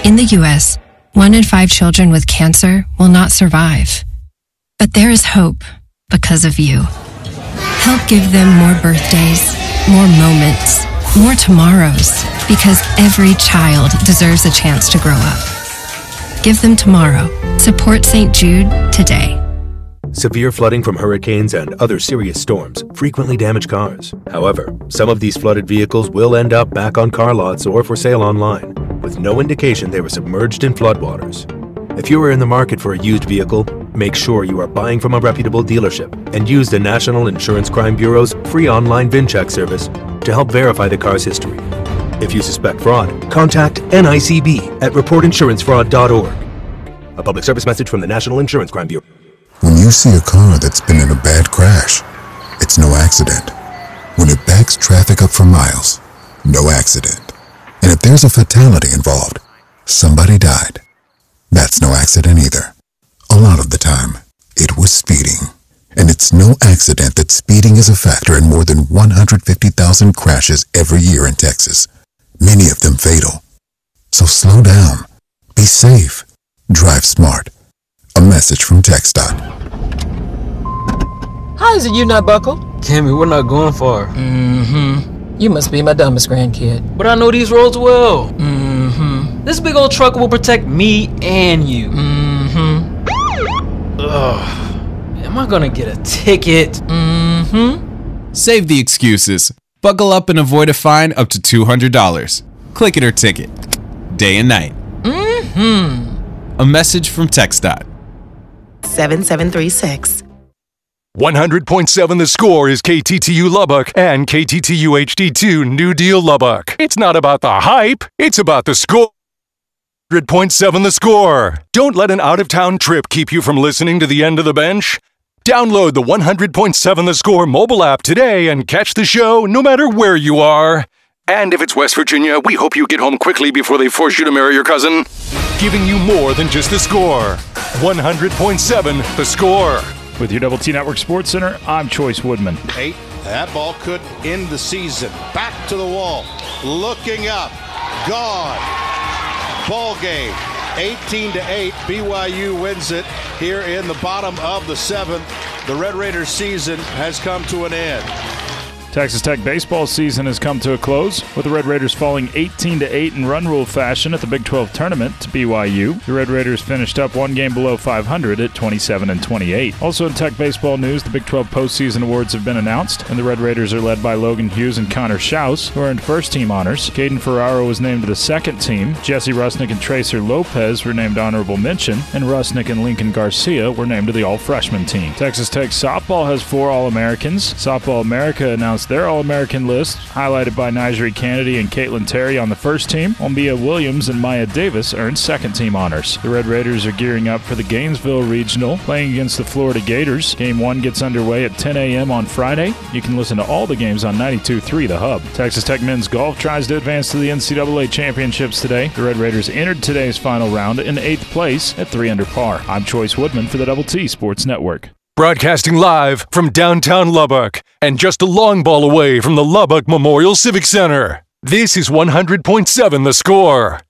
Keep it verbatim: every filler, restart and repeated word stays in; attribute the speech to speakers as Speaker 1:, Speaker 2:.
Speaker 1: In the U S, one in five children with cancer will not survive. But there is hope because of you. Help give them more birthdays, more moments, more tomorrows, because every child deserves a chance to grow up. Give them tomorrow. Support Saint Jude today.
Speaker 2: Severe flooding from hurricanes and other serious storms frequently damage cars. However, some of these flooded vehicles will end up back on car lots or for sale online, with no indication they were submerged in floodwaters. If you are in the market for a used vehicle, make sure you are buying from a reputable dealership and use the National Insurance Crime Bureau's free online VinCheck service to help verify the car's history. If you suspect fraud, contact N I C B at report insurance fraud dot org. A public service message from the National Insurance Crime Bureau.
Speaker 3: When you see a car that's been in a bad crash, it's no accident. When it backs traffic up for miles, no accident. And if there's a fatality involved, somebody died, that's no accident either. A lot of the time, it was speeding. And it's no accident that speeding is a factor in more than one hundred fifty thousand crashes every year in Texas, many of them fatal. So slow down, be safe, drive smart. A message from TxDOT.
Speaker 4: How is it you not buckle?
Speaker 5: Cammy, we're not going far.
Speaker 4: Mm-hmm. You must be my dumbest grandkid.
Speaker 5: But I know these roads well.
Speaker 4: Mm-hmm.
Speaker 5: This big old truck will protect me and you.
Speaker 4: Mm-hmm.
Speaker 5: Ugh. Am I gonna get a ticket?
Speaker 4: Mm-hmm.
Speaker 6: Save the excuses. Buckle up and avoid a fine up to two hundred dollars. Click it or ticket. Day and night.
Speaker 4: Mm-hmm.
Speaker 6: A message from TxDOT.
Speaker 7: seven seven three six.
Speaker 8: one hundred point seven The Score is K T T U Lubbock and K T T U H D two New Deal Lubbock. It's not about the hype, it's about the score. one hundred point seven The Score. Don't let an out-of-town trip keep you from listening to the end of the bench. Download the one hundred point seven The Score mobile app today and catch the show no matter where you are. And if it's West Virginia, we hope you get home quickly before they force you to marry your cousin. Giving you more than just the score. one hundred point seven The Score.
Speaker 9: With your Double T Network Sports Center, I'm Choice Woodman.
Speaker 10: Eight. That ball could end the season. Back to the wall. Looking up. Gone. Ball game. eighteen to eight. B Y U wins it here in the bottom of the seventh. The Red Raiders season has come to an end.
Speaker 9: Texas Tech baseball season has come to a close, with the Red Raiders falling eighteen to eight in run rule fashion at the Big twelve tournament to B Y U. The Red Raiders finished up one game below five hundred at twenty-seven and twenty-eight. Also in Tech baseball news, the Big twelve postseason awards have been announced, and the Red Raiders are led by Logan Hughes and Connor Schaus, who earned first-team honors. Caden Ferraro was named to the second team. Jesse Rusnick and Tracer Lopez were named honorable mention, and Rusnick and Lincoln Garcia were named to the all-freshman team. Texas Tech softball has four All-Americans. Softball America announced their All-American list, highlighted by Nigeri Kennedy and Caitlin Terry on the first team, while Mia Williams and Maya Davis earned second-team honors. The Red Raiders are gearing up for the Gainesville Regional, playing against the Florida Gators. Game one gets underway at ten a.m. on Friday. You can listen to all the games on ninety-two point three The Hub. Texas Tech men's golf tries to advance to the N C double A championships today. The Red Raiders entered today's final round in eighth place at three under par. I'm Choice Woodman for the Double T Sports Network.
Speaker 8: Broadcasting live from downtown Lubbock and just a long ball away from the Lubbock Memorial Civic Center. This is one hundred point seven The Score.